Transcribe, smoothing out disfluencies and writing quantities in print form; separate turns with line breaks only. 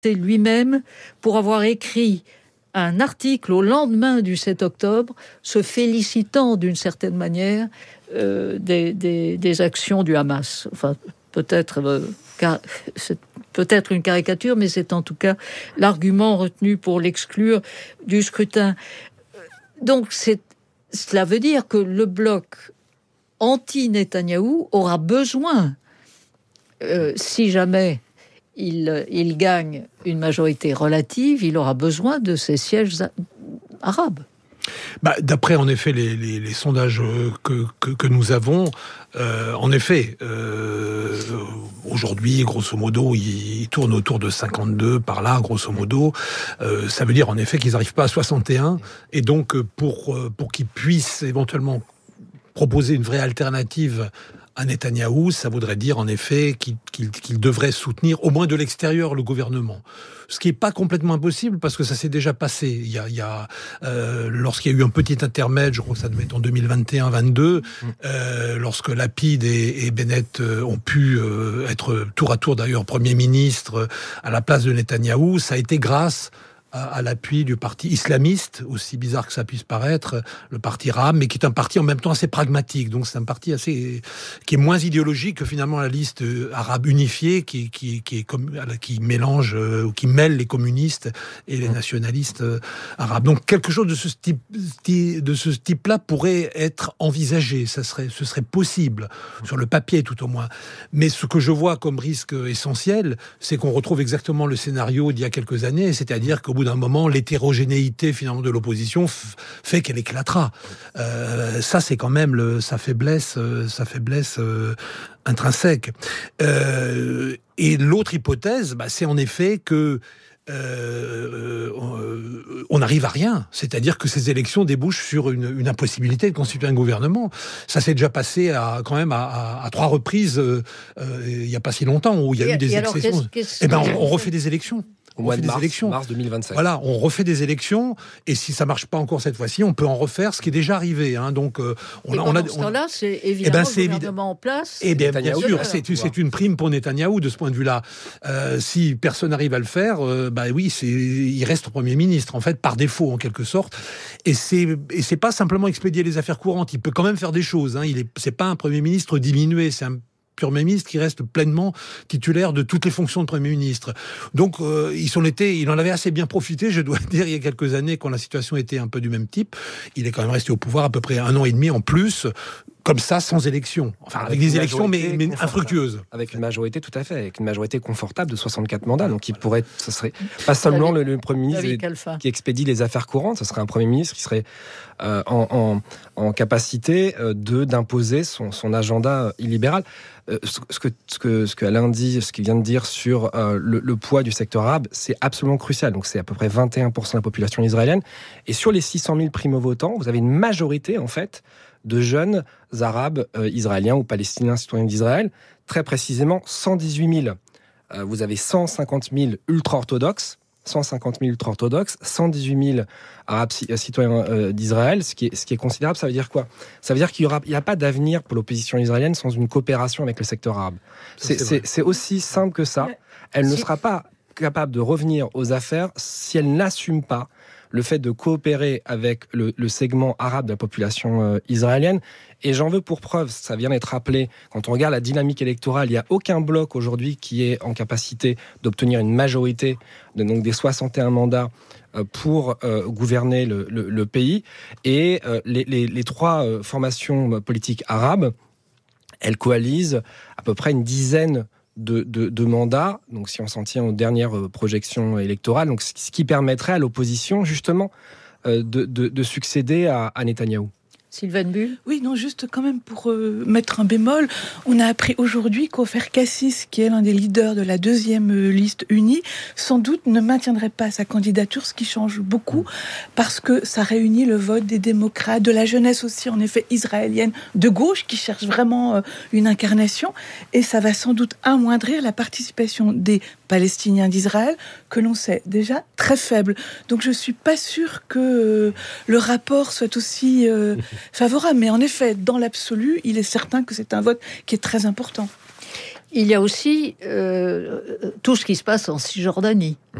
lui-même pour avoir écrit un article au lendemain du 7 octobre, se félicitant d'une certaine manière des actions du Hamas. Enfin, c'est peut-être une caricature, mais c'est en tout cas l'argument retenu pour l'exclure du scrutin. Donc, cela veut dire que le bloc anti-Netanyahou aura besoin, si jamais il gagne une majorité relative, il aura besoin de ces sièges arabes.
D'après, en effet, les sondages que nous avons, en effet, aujourd'hui, grosso modo, ils tournent autour de 52 par là, grosso modo. Ça veut dire, en effet, qu'ils n'arrivent pas à 61. Et donc, pour qu'ils puissent éventuellement proposer une vraie alternative à Netanyahou, ça voudrait dire en effet qu'il devrait soutenir au moins de l'extérieur le gouvernement. Ce qui n'est pas complètement impossible parce que ça s'est déjà passé. Lorsqu'il y a eu un petit intermède, je crois que ça devait être en 2021-22, lorsque Lapid et Bennett ont pu être tour à tour d'ailleurs Premier ministre à la place de Netanyahou, ça a été grâce à l'appui du parti islamiste, aussi bizarre que ça puisse paraître, le parti Ra'am, mais qui est un parti en même temps assez pragmatique. Donc c'est un parti qui est moins idéologique que finalement la liste arabe unifiée, qui mélange ou qui mêle les communistes et les nationalistes arabes. Donc quelque chose de ce type-là pourrait être envisagé. Ce serait possible sur le papier tout au moins. Mais ce que je vois comme risque essentiel, c'est qu'on retrouve exactement le scénario d'il y a quelques années, c'est-à-dire qu'au bout d'un moment, l'hétérogénéité finalement de l'opposition fait qu'elle éclatera. Ça, c'est quand même sa faiblesse intrinsèque. Et l'autre hypothèse, c'est en effet que on n'arrive à rien. C'est-à-dire que ces élections débouchent sur une impossibilité de constituer un gouvernement. Ça s'est déjà passé à 3 reprises il n'y a pas si longtemps, où il y a eu des excessions. On refait des élections.
Au mois de mars 2025.
Voilà, on refait des élections, et si ça marche pas encore cette fois-ci, on peut en refaire, ce qui est déjà arrivé. Donc,
ce temps-là, c'est évidemment le gouvernement en place.
Et bien sûr, c'est une prime pour Netanyahou de ce point de vue-là. Si personne n'arrive à le faire, il reste Premier ministre, en fait, par défaut, en quelque sorte. Et c'est pas simplement expédier les affaires courantes. Il peut quand même faire des choses. C'est pas un Premier ministre diminué, c'est un Premier ministre qui reste pleinement titulaire de toutes les fonctions de Premier ministre. Donc, il en avait assez bien profité, je dois dire, il y a quelques années, quand la situation était un peu du même type. Il est quand même resté au pouvoir à peu près 1 an et demi en plus, comme ça, sans élection. Enfin, avec des élections, mais infructueuses.
Avec une majorité, tout à fait, avec une majorité confortable de 64 mandats. Donc, ce serait pas seulement le Premier ministre qui expédie les affaires courantes, ce serait un Premier ministre qui serait en capacité d'imposer son agenda illibéral. Ce que Alain dit, ce qu'il vient de dire sur le poids du secteur arabe, c'est absolument crucial. Donc, c'est à peu près 21% de la population israélienne. Et sur les 600 000 primo-votants, vous avez une majorité, en fait, de jeunes arabes israéliens ou palestiniens citoyens d'Israël, très précisément 118 000. Vous avez 150 000 ultra-orthodoxes, 118 000 arabes citoyens d'Israël, ce qui est considérable. Ça veut dire quoi ? Ça veut dire qu'il n'y a pas d'avenir pour l'opposition israélienne sans une coopération avec le secteur arabe. C'est aussi simple que ça. Elle ne sera pas capable de revenir aux affaires si elle n'assume pas le fait de coopérer avec le segment arabe de la population israélienne. Et j'en veux pour preuve, ça vient d'être rappelé, quand on regarde la dynamique électorale, il n'y a aucun bloc aujourd'hui qui est en capacité d'obtenir une majorité, donc des 61 mandats pour gouverner le pays. Et les 3 formations politiques arabes, elles coalisent à peu près une dizaine de mandats, donc si on s'en tient aux dernières projections électorales, donc ce qui permettrait à l'opposition justement de succéder à Netanyahou.
Sylvaine Bull ?
Oui, non, juste quand même pour mettre un bémol, on a appris aujourd'hui qu'Ofer Cassis, qui est l'un des leaders de la 2e liste unie, sans doute ne maintiendrait pas sa candidature, ce qui change beaucoup, parce que ça réunit le vote des démocrates, de la jeunesse aussi, en effet, israélienne, de gauche, qui cherche vraiment une incarnation, et ça va sans doute amoindrir la participation des Palestiniens d'Israël, que l'on sait déjà très faible. Donc je ne suis pas sûre que le rapport soit aussi favorable. Mais en effet, dans l'absolu, il est certain que c'est un vote qui est très important.
il y a aussi tout ce qui se passe en Cisjordanie.